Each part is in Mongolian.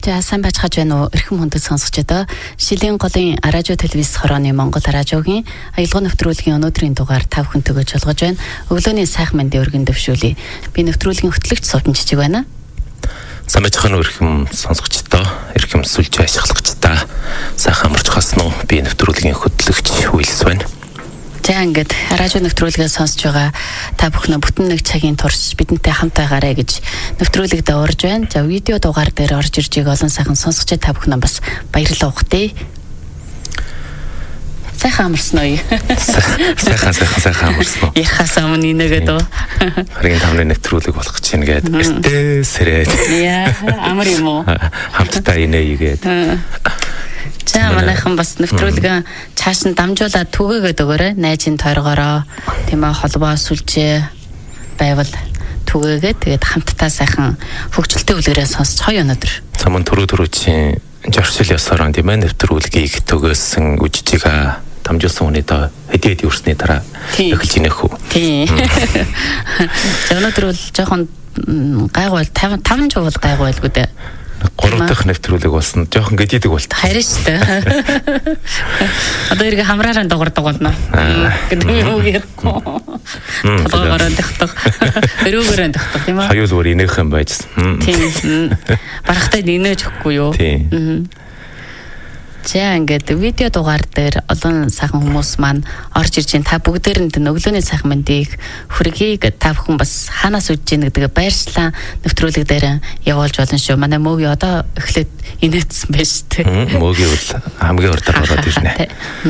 За сайн байцгааж байна уу? Эрхэм хүндэт сонсогчдоо. Шилийн голын радио телевиз хорооны Монгол радиогийн аялал нэвтрүүлгийн өнөөдрийн дугаар та бүхэнд өгөөж олгож байна. Өглөөний сайхан мэндийн өргөн дэвшүүлье. Би нэвтрүүлгийн хөтлөгч Сувчин Жижиг байна. Сайн байцгаана уу эрхэм сонсогчдоо, эрхэм сүлж ашиглагчдаа. Сайхан амарч хаснуу. Би нэвтрүүлгийн хөтлөгч Хүйлс байна. За ингээд радио нэвтрүүлгээ сонсож байгаа та бүхэн бүтэн нэг цагийн турш бидэнтэй хамт байгаарэ гэж нэвтрүүлэгдээ урьж байна. За видео дугаар дээр орж ирж байгаа олон сайхан сонсогч та бүхэн бас баярлалаа ухтээ. Сайхан амарсан уу? Сайхан амарсан уу? Ярихаас өмнө инээгээд үү? Харин тамны нэвтрүүлэг болох гэж байна гээд сэрээд. Яа, амар юм уу? Хамтдаа инээгээд. За манайхан бас нэвтрүүлгээ цааш нь дамжуулаад түгээгээд өгөөрэй. Найзын тойргороо тийм ээ холбоо сүлжээ байвал түгээгээд тэгээд хамтдаа сайхан хөгжилтэй үлгэрээ сонсч хоёо өнөдөр. Самун түрүүчийн жоршил ёсоор тийм ээ нэвтрүүлгийг төгөөсөн үжижига дамжуулсан хүний доо хэдийд юурсны дараа эхэлж инэх үү. Тийм. За өнөдөр бол жоохон гайгүй 5 жуул гайгүй байлгүй дээ. 3 дахь нэвтрүүлэг болсон. Жохон гэдийдэг болт. Харин шүү дээ. Одоо иргэ хамраараа дуурдаг болно. Гэдэг юм уу ярихгүй. Толгоороо дөхтөг. Өрөөгөрөө дөхтөг тийм үү? Хаюул өөр инех юм байжсан. Тийм. Барахтай инээж өгөхгүй юу? Тийм. За ингээд видео дугаар дээр олон сайхан хүмүүс маань орж ирж байна. Та бүгдээрэнд өглөөний сайхан мэндийг хүргэе. Та бүхэн бас хаанаас үдж ийн гэдгээ баярчлаа. Нэвтрүүлэг дээр явуулж болно шүү. Манай мөөгийн одоо эхлээд инээдсэн байж тээ. Мөөгийн бол хамгийн урдаар болоод ирнэ.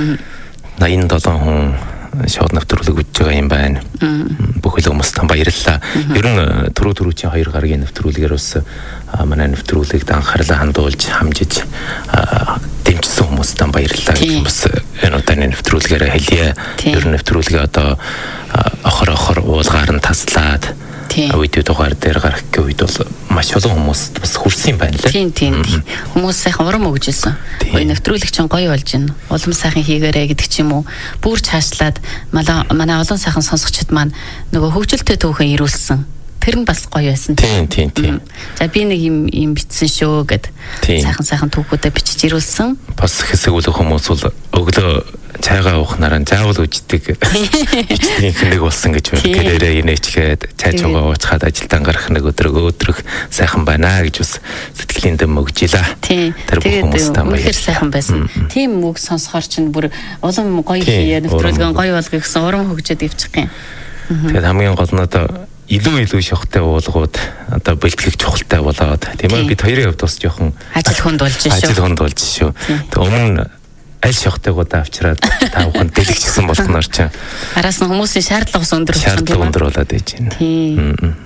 87 хүн шоуд нэвтрүүлэг үдж байгаа юм байна. Бүхэл хүмүүст баярлалаа. Ер нь түрүүчийн 2 гарагийн нэвтрүүлгээр бас манай нэвтрүүлэгт анхаарлаа хандуулж хамжиж дэмжсэн хүмүүстээ баярлалаа гэх бас энэ удааны нэвтрүүлгээр хэлье. Ер нь нэвтрүүлгээ одоо охор уулгаар нь таслаад видео дугаар дээр гарах гэх үед бол маш олон хүмүүст бас хүрсэн юм байна лээ. Тийм. Хүмүүс сайхан урам өгжсэн. Гоё нэвтрүүлэг чинь гоё болж байна. Улам сайхан хийгээрэй гэдэг ч юм уу. Бүр цаашлаад манай олон сайхан сонсогчид маань нөгөө хөгжилтэй түүхэн ирүүлсэн. Тэр нь бас гоё байсан. Тийм. За би нэг юм бичсэн шүү гэд сайхан түүхүүдэд бичиж ирүүлсэн. Бас хэсэг үл хүмүүс бол өглөө цайгаа уухнараа заавал үждэг бичдэг нэг болсон гэж байна. Гэрээрээ инээчгээд цай чугаа уучгаад ажилдаа гарах нэг өдрөх сайхан байна гэж бас сэтгэлийн дэм өгжилаа. Тэр хүмүүстээ баярлалаа. Сайхан байсан. Тийм үг сонсохоор чинь бүр улам гоё хийе нэвтрүүлгэн гоё болгоё гэсэн урам хөгжөөд ивчих юм. Тэгээд хамгийн гол нь одоо илүү шохтой уулгууд одоо бэлтгэх чухалтай болоод тийм ээ бид хоёрын хувьд бас жоохон ажил хүнд болж шүү. Тэг өмнө аль шохтойгоо авчираад та бүхэнд дэлгэжсэн болгоноор чинь араас нь хүмүүсийн шаардлага өндөр болоод ээж байна. Тийм.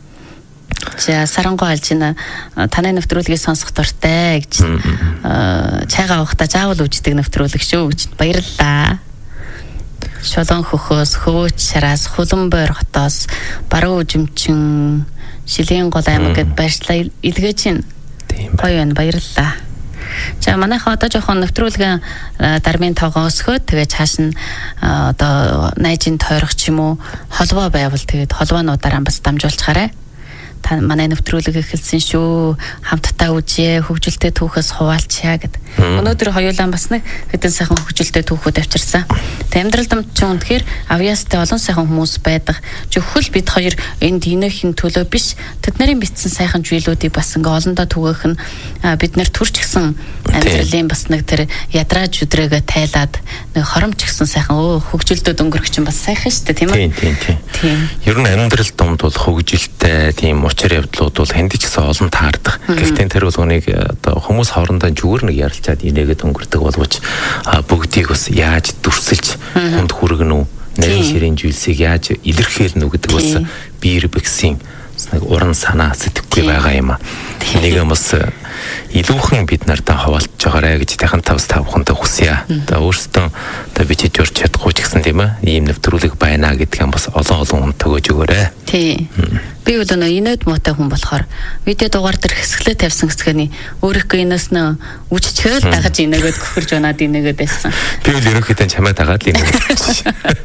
За сарангой алж байна. Таны нэвтрүүлгийг сонсох дуртай гэж чайгаа уухта заавал үждэг нэвтрүүлэг шүү гэж баярлалаа. Шолон хөхөөс, хөвөөч шараас, хуланбойр хотоос, баруун үжимчин, Шилийн гол аймаг гэд баярлалаа илгээж байна. Гоё байна, баярлалаа. За манайхаа одоо жоохон нэвтрүүлгийн дармын тоогоо өсгөөд тэгээд цааш нь одоо найзын тойрох ч юм уу холбоо байвал тэгээд холбоонуудаараа бас дамжуулчихаарай. Та манай нэвтрүүлэг эхэлсэн шүү. Хамтдаа үжээ, хөгжилтэй түүхээс хуваалцъя гэд. Өнөөдөр хоёулаа бас нэг хэдэн сайхан хөгжилтэй түүхүүд авчирсан. Амьдралд ч үнэхээр авьяастай олон сайхан хүмүүс байдаг. Зөвхөн бид хоёр энд инээхийн төлөө биш, тэд нарын бичсэн сайхан зүйлүүдийг бас ингээ олондоо түгээх нь бид нэр төрч гисэн амьдралын бас нэг тэр ядрааж өдрөөгөө тайлаад нэг хоромч гисэн сайхан хөгжилтөд өнгөрөх чинь бас сайхан шүү дээ, тийм ээ. Тийм. Ер нь амьдрал дунд бол хөгжилтэй тийм учир явдлууд бол хэнд ч гэсэн олон таардаг. Гэхдээ тэр бол үнийг одоо хүмүүс хоорондоо зүгээр нэг ярилцаад инээгээд өнгөрдөг боловч бүгдийг бас яаж дүрсэлж хүнд хүргэнэ үү? Нарийн ширийн зүйлсийг яаж илэрхийлнэ үү гэдэг бас биер бэксийн нэг уран санаа сэтгэхгүй байгаа юм аа. Нэг юм бас илүүхэн бид нартай хаваалж байгаарэ гэж тайхан тавс тавхантай хүсье. Одоо өөрсдөө одоо бичиж урьж чадахгүй ч гэсэн тийм ээ. Ийм нэвтрүүлэг байна гэдг юм бас олон хүн төгөөж өгөөрэй. Тийм. Би бол инээд муутай хүн болохоор видео дугаар дээр хэсгэлээ тавьсан гэсгэний өөрийнхөө инээс нь үжчихэл дагаж инээгээд гөхөрж унаад инээгээд байсан. Би бол ерөнхийдөө чамаа дагаад л инээгээд.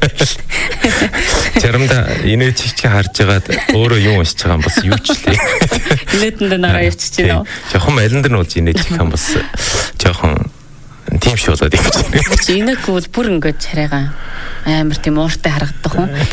Заримдаа инээд чи харж байгаад өөрөө юу уншиж байгаа юм бас юу ч лээ. Инээдэнд нараа явчих чинь үү? Жохон алинд нь уулж инээж их юм бас жохон тийм шуулаад юм чинь. Инээгүй бол бүр ингэж царайгаа амар тийм ууртай харагдах хүн.